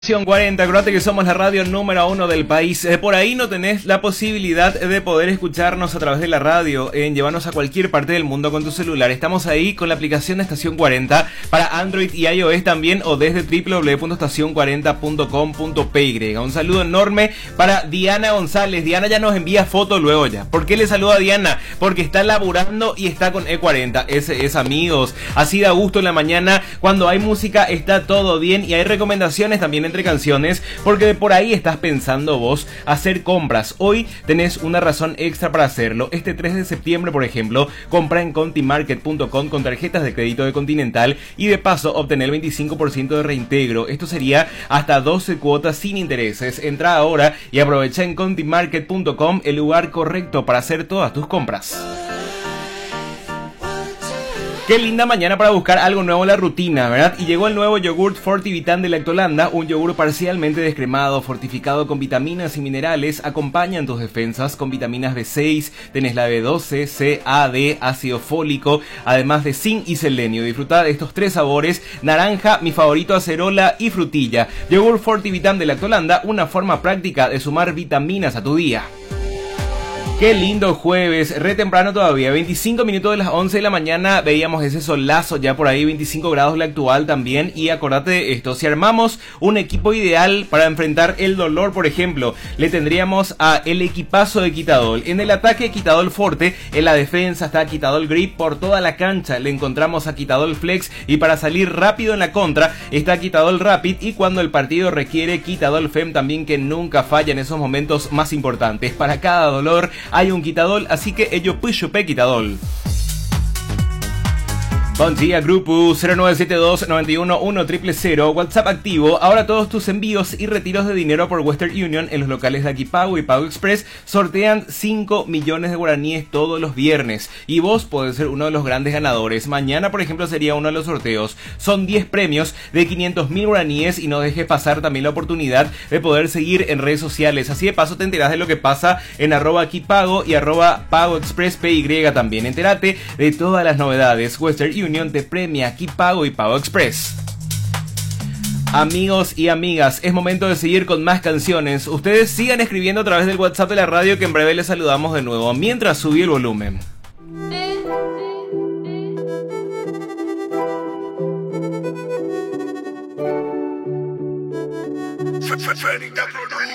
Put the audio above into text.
40, acuérdate que somos la radio número 1 del país. Por ahí no tenés la posibilidad de poder escucharnos a través de la radio, en llevarnos a cualquier parte del mundo con tu celular. Estamos ahí con la aplicación de Estación 40 para Android y iOS también, o desde www.estacion40.com.py. Un saludo enorme para Diana González. Diana ya nos envía fotos luego ya. ¿Por qué le saludo a Diana? Porque está laburando y está con E40. Ese es, amigos. Así da gusto en la mañana. Cuando hay música está todo bien y hay recomendaciones también entre canciones, porque por ahí estás pensando vos hacer compras. Hoy tenés una razón extra para hacerlo. Este 3 de septiembre, por ejemplo, compra en contimarket.com con tarjetas de crédito de Continental y de paso obtener el 25% de reintegro. Esto sería hasta 12 cuotas sin intereses. Entra ahora y aprovecha en contimarket.com, el lugar correcto para hacer todas tus compras. Qué linda mañana para buscar algo nuevo en la rutina, ¿verdad? Y llegó el nuevo yogurt Fortivitan de Lactolanda, un yogur parcialmente descremado, fortificado con vitaminas y minerales. Acompañan tus defensas con vitaminas B6, tenés la B12, C, A, D, ácido fólico, además de zinc y selenio. Disfruta de estos 3 sabores: naranja, mi favorito, acerola y frutilla. Yogur Fortivitan de Lactolanda, una forma práctica de sumar vitaminas a tu día. Qué lindo jueves, re temprano todavía, 25 minutos de las 11 de la mañana, veíamos ese solazo ya por ahí, 25 grados la actual también. Y acordate de esto, si armamos un equipo ideal para enfrentar el dolor, por ejemplo, le tendríamos a el equipazo de Quitadol. En el ataque, Quitadol Forte; en la defensa está Quitadol Grip. Por toda la cancha le encontramos a Quitadol Flex, y para salir rápido en la contra está Quitadol Rapid, y cuando el partido requiere, Quitadol Fem también, que nunca falla en esos momentos más importantes. Para cada dolor hay un Quitadol, así que ello puxupe Quitadol. Buen día, grupo 0972-91-1000, WhatsApp activo. Ahora todos tus envíos y retiros de dinero por Western Union en los locales de Akipago y Pago Express sortean 5 millones de guaraníes todos los viernes. Y vos podés ser uno de los grandes ganadores. Mañana, por ejemplo, sería uno de los sorteos. Son 10 premios de 500.000 guaraníes, y no dejes pasar también la oportunidad de poder seguir en redes sociales. Así de paso te enterás de lo que pasa en @Akipago y @Pago Express PY también. Entérate de todas las novedades. Western Union te premia Akipago y Pago Express. Amigos y amigas, es momento de seguir con más canciones. Ustedes sigan escribiendo a través del WhatsApp de la radio, que en breve les saludamos de nuevo, mientras subí el volumen.